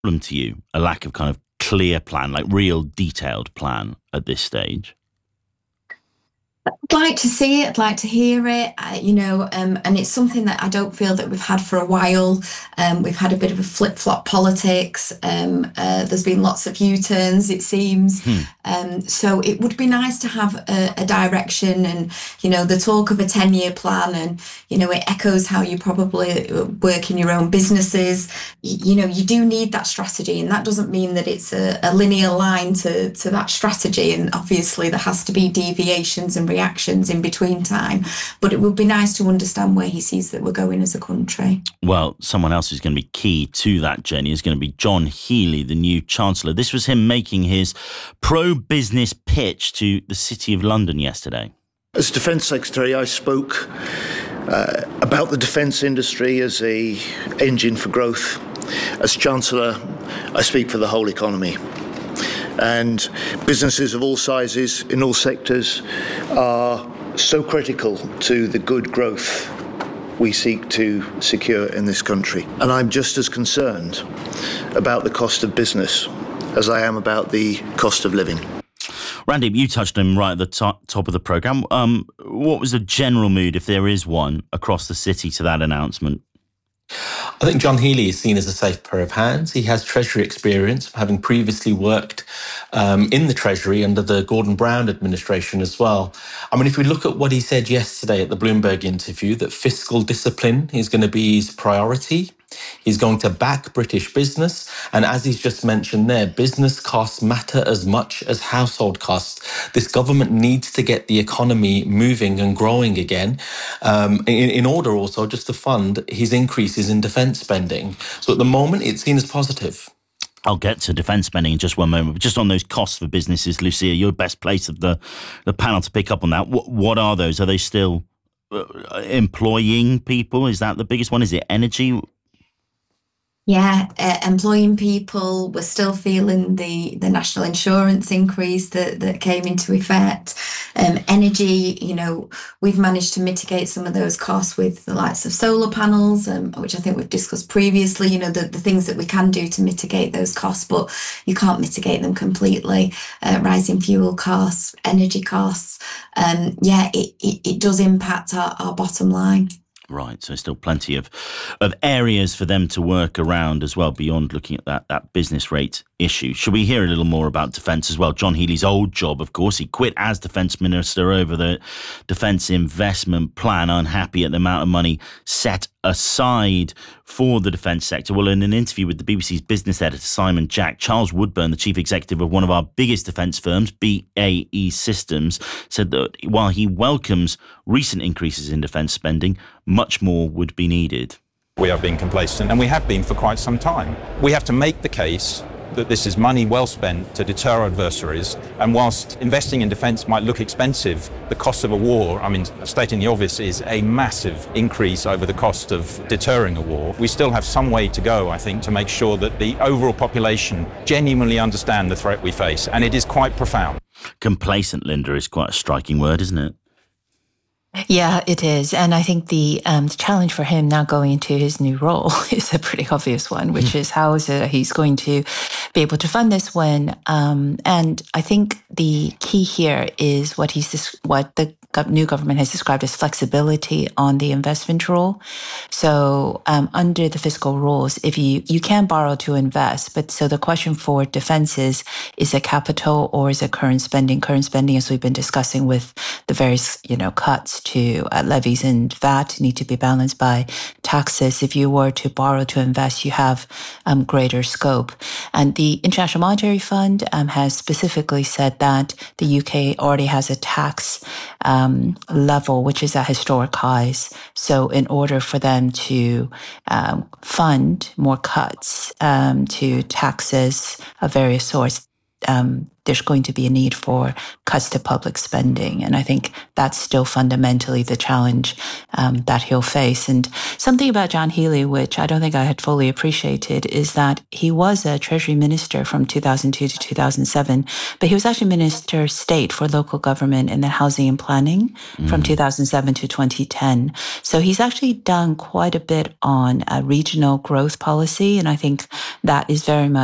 problem to you, a lack of kind of clear plan, like real detailed plan at this stage? I'd like to see it. I'd like to hear it. And it's something that I don't feel that we've had for a while. We've had a bit of a flip-flop politics. There's been lots of U-turns, it seems. Hmm. So it would be nice to have a direction, and the talk of a 10-year plan, and it echoes how you probably work in your own businesses. You do need that strategy, and that doesn't mean that it's a linear line to that strategy. And obviously there has to be deviations and reactions in between time, but it would be nice to understand where he sees that we're going as a country. Well, someone else who's going to be key to that journey is going to be John Healey, the new Chancellor. This was him making his pro-business pitch to the City of London yesterday. As Defence Secretary, I spoke about the defence industry as an engine for growth. As Chancellor, I speak for the whole economy. And businesses of all sizes, in all sectors, are so critical to the good growth we seek to secure in this country. And I'm just as concerned about the cost of business as I am about the cost of living. Randy, you touched on him right at the top of the programme. What was the general mood, if there is one, across the city to that announcement? I think John Healey is seen as a safe pair of hands. He has Treasury experience, having previously worked in the Treasury under the Gordon Brown administration as well. I mean, if we look at what he said yesterday at the Bloomberg interview, that fiscal discipline is going to be his priority. He's going to back British business. And as he's just mentioned there, business costs matter as much as household costs. This government needs to get the economy moving and growing again in order also just to fund his increases in defence spending. So at the moment, it's seen as positive. I'll get to defence spending in just one moment, but just on those costs for businesses, Lucia, you're best placed of the panel to pick up on that. What are those? Are they still employing people? Is that the biggest one? Is it energy? Yeah, employing people. We're still feeling the national insurance increase that came into effect. Energy, we've managed to mitigate some of those costs with the likes of solar panels, which I think we've discussed previously, the things that we can do to mitigate those costs, but you can't mitigate them completely. Rising fuel costs, energy costs. It does impact our bottom line. Right, so still plenty of areas for them to work around as well, beyond looking at that business rate issue. Should we hear a little more about defence as well? John Healey's old job, of course. He quit as Defence Minister over the Defence Investment Plan, unhappy at the amount of money set aside for the defence sector. Well, in an interview with the BBC's business editor, Simon Jack, Charles Woodburn, the chief executive of one of our biggest defence firms, BAE Systems, said that while he welcomes recent increases in defence spending, much more would be needed. We are being complacent, and we have been for quite some time. We have to make the case that this is money well spent to deter adversaries, and whilst investing in defence might look expensive, the cost of a war, stating the obvious, is a massive increase over the cost of deterring a war. We still have some way to go, I think, to make sure that the overall population genuinely understand the threat we face, and it is quite profound. Complacent, Linda, is quite a striking word, isn't it? Yeah, it is. And I think the challenge for him now going into his new role is a pretty obvious one, which is how is it he's going to be able to fund this when, and I think the key here is what the new government has described as flexibility on the investment rule. So under the fiscal rules, if you can borrow to invest, but so the question for defense is it capital or is it current spending? Current spending, as we've been discussing with the various, cuts to levies and VAT need to be balanced by taxes. If you were to borrow to invest, you have greater scope. And the International Monetary Fund has specifically said that the UK already has a tax level, which is at historic highs. So in order for them to fund more cuts to taxes of various sorts, there's going to be a need for cuts to public spending. And I think that's still fundamentally the challenge that he'll face. And something about John Healey, which I don't think I had fully appreciated, is that he was a Treasury Minister from 2002 to 2007, but he was actually Minister of State for local government and then housing and planning from 2007 to 2010. So he's actually done quite a bit on regional growth policy. And I think that is very much